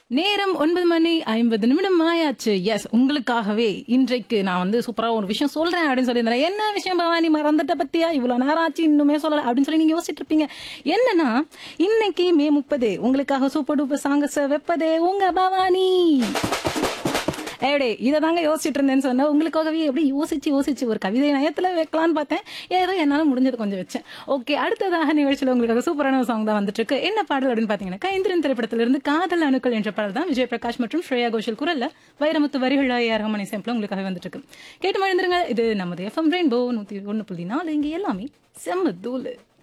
நேரம் 9:50 ஆயாச்சு. எஸ், உங்களுக்காகவே இன்றைக்கு நான் வந்து சூப்பரா ஒரு விஷயம் சொல்றேன் அப்படின்னு சொல்லியிருந்தேன். என்ன விஷயம் பவானி, மறந்துட்ட பத்தியா? இவ்வளவு நேரம் ஆச்சு இன்னுமே சொல்லல அப்படின்னு சொல்லி நீங்க யோசிச்சுட்டு இருப்பீங்க. என்னன்னா, இன்னைக்கு மே 30 உங்களுக்காக சூப்பர் டூப்பர் சாங்கஸ் வைப்பதே உங்க பவானி. ஏடே இதை தாங்க யோசிச்சுட்டு இருந்தேன்னு சொன்னேன். உங்களுக்காகவே எப்படி யோசிச்சு ஒரு கவிதை நயத்துல வைக்கலான்னு பார்த்தேன். ஏதோ என்னால முடிஞ்சது கொஞ்சம் வச்சேன். ஓகே, அடுத்ததாக நிகழ்ச்சியில் உங்களுக்காக சூப்பரான ஒரு சாங் தான் வந்துட்டு இருக்கு. என்ன பாடல் அப்படின்னு பாத்தீங்கன்னா, இந்திரன் திரைப்படத்திலிருந்து காதல் அணுக்கள் என்ற பாடல் தான். விஜய் பிரகாஷ் மற்றும் ஸ்ரேயா கோஷல் குரல்ல வைரமுத்து வரிகள் ரஹ்மான் இசையமைப்பில் உங்களுக்காக வந்துட்டு இருக்கு. கேட்டு மகிழ்ந்துருங்க. இது நமது எஃப்எம் ரெயின்போ 101.4. இங்க எல்லாமே செம்ம தூளு.